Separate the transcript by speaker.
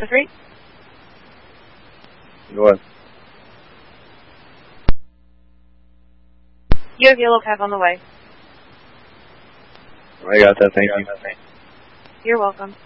Speaker 1: for 3?
Speaker 2: What?
Speaker 1: You have yellow cab on the way.
Speaker 2: I got that, thank you.
Speaker 1: You're welcome.